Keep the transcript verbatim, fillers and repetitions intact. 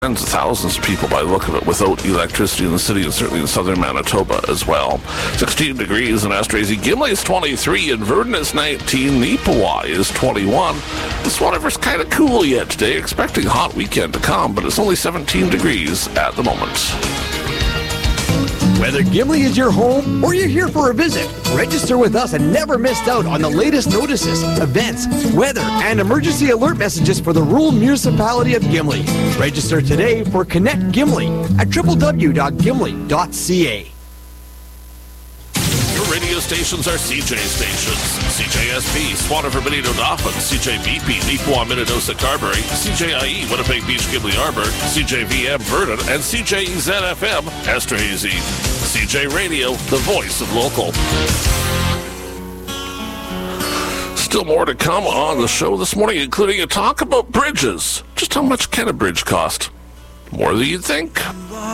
Tens of thousands of people, by the look of it, without electricity in the city and certainly in southern Manitoba as well. sixteen degrees in Estrazy. Gimli is twenty-three, and Verdun is nineteen. Neepawa is twenty-one. This Swanriver's kind of cool yet today. Expecting a hot weekend to come, but it's only seventeen degrees at the moment. Whether Gimli is your home or you're here for a visit, register with us and never miss out on the latest notices, events, weather, and emergency alert messages for the rural municipality of Gimli. Register today for Connect Gimli at w w w dot gimli dot c a. Your radio stations are C J stations. C J S P, Swanriver, Benito, Dauphin, C J B P, Neepawa, Minnedosa, Carberry, C J I E, Winnipeg Beach, Gimli Arbor, C J V M, Verdun, and C J E Z F M, Estrazy. C J Radio, the voice of local. Still more to come on the show this morning, including a talk about bridges. Just how much can a bridge cost? More than you'd think.